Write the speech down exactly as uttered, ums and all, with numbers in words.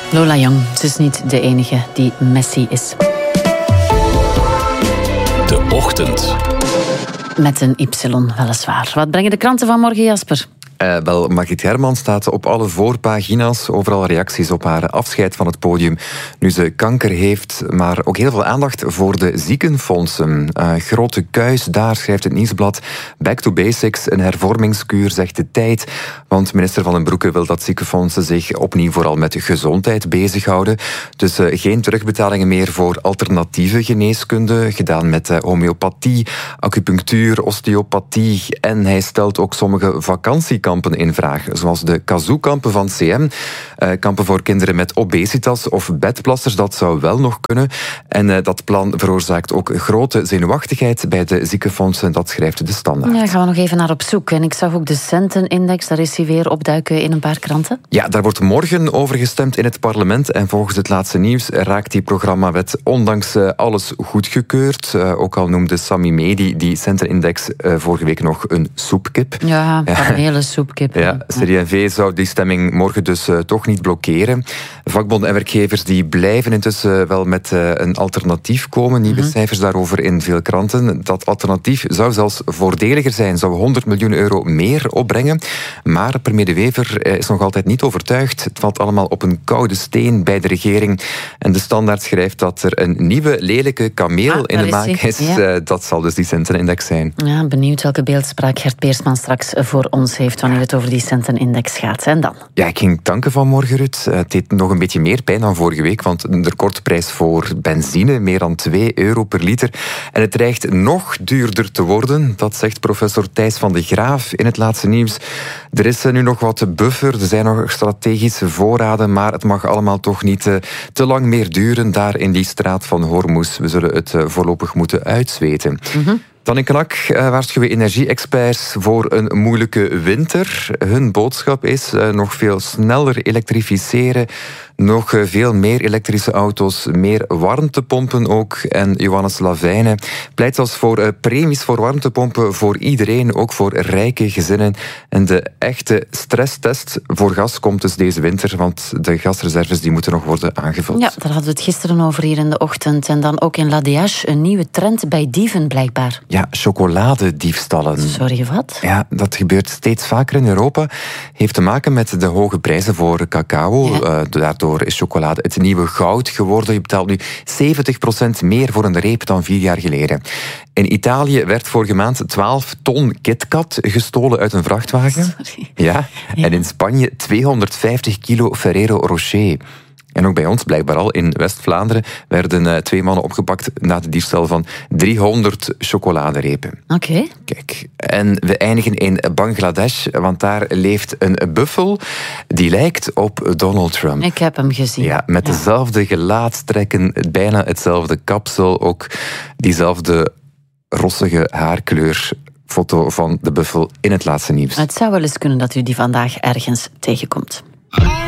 Lola Young, ze is niet de enige die Messi is. De Ochtend. Met een Y, weliswaar. Wat brengen de kranten van morgen, Jasper? Uh, wel, Margriet Hermans staat op alle voorpagina's. Overal reacties op haar afscheid van het podium. Nu ze kanker heeft, maar ook heel veel aandacht voor de ziekenfondsen. Uh, grote kuis, daar schrijft het Nieuwsblad. Back to basics, een hervormingskuur, zegt de Tijd. Want minister Van den Broeke wil dat ziekenfondsen zich opnieuw vooral met gezondheid bezighouden. Dus uh, geen terugbetalingen meer voor alternatieve geneeskunde. Gedaan met uh, homeopathie, acupunctuur, osteopathie. En hij stelt ook sommige vakantiekampen in vraag, zoals de kazoo-kampen van C M. Uh, kampen voor kinderen met obesitas of bedplassers, dat zou wel nog kunnen. En uh, dat plan veroorzaakt ook grote zenuwachtigheid bij de ziekenfondsen, dat schrijft de Standaard. Ja, gaan we nog even naar op zoek. En ik zag ook de Centenindex, daar is hij weer opduiken in een paar kranten. Ja, daar wordt morgen over gestemd in het parlement. En volgens het laatste nieuws raakt die programmawet ondanks uh, alles goedgekeurd. Uh, ook al noemde Sami Medi die Centenindex uh, vorige week nog een soepkip. Ja, een hele soepkip. Ja, C D en V zou die stemming morgen dus uh, toch niet blokkeren. Vakbonden en werkgevers die blijven intussen wel met uh, een alternatief komen. Nieuwe mm-hmm. cijfers daarover in veel kranten. Dat alternatief zou zelfs voordeliger zijn, zou honderd miljoen euro meer opbrengen. Maar premier De Wever uh, is nog altijd niet overtuigd. Het valt allemaal op een koude steen bij de regering. En de Standaard schrijft dat er een nieuwe lelijke kameel ah, in de maak is. Ja. Uh, dat zal dus die Centenindex zijn. Ja, benieuwd welke beeldspraak Gert Beersman straks voor ons heeft wanneer het over die Centenindex gaat. En dan? Ja, ik ging tanken vanmorgen, Ruud. Het deed nog een beetje meer pijn dan vorige week, want een recordprijs voor benzine, meer dan twee euro per liter. En het dreigt nog duurder te worden, dat zegt professor Thijs van de Graaf in het laatste nieuws. Er is nu nog wat buffer, er zijn nog strategische voorraden, maar het mag allemaal toch niet te, te lang meer duren daar in die straat van Hormuz. We zullen het voorlopig moeten uitzweten. Mm-hmm. Dan in Knak uh, waarschuwen energie-experts voor een moeilijke winter. Hun boodschap is uh, nog veel sneller elektrificeren, nog uh, veel meer elektrische auto's, meer warmtepompen ook. En Johannes Lavijnen pleit zelfs voor uh, premies voor warmtepompen voor iedereen, ook voor rijke gezinnen. En de echte stresstest voor gas komt dus deze winter, want de gasreserves die moeten nog worden aangevuld. Ja, daar hadden we het gisteren over hier in de ochtend. En dan ook in La Déache een nieuwe trend bij dieven blijkbaar. Ja, chocoladediefstallen. Sorry, wat? Ja, dat gebeurt steeds vaker in Europa. Heeft te maken met de hoge prijzen voor cacao. Ja. Uh, daardoor is chocolade het nieuwe goud geworden. Je betaalt nu zeventig procent meer voor een reep dan vier jaar geleden. In Italië werd vorige maand twaalf ton KitKat gestolen uit een vrachtwagen. Sorry. Ja. Ja. En in Spanje tweehonderdvijftig kilo Ferrero Rocher. En ook bij ons, blijkbaar al, in West-Vlaanderen werden uh, twee mannen opgepakt na de diefstal van driehonderd chocoladerepen. Oké. Okay. Kijk, en we eindigen in Bangladesh, want daar leeft een buffel die lijkt op Donald Trump. Ik heb hem gezien. Ja, met ja. dezelfde gelaatstrekken, bijna hetzelfde kapsel, ook diezelfde rossige haarkleur. Foto van de buffel in het laatste nieuws. Het zou wel eens kunnen dat u die vandaag ergens tegenkomt.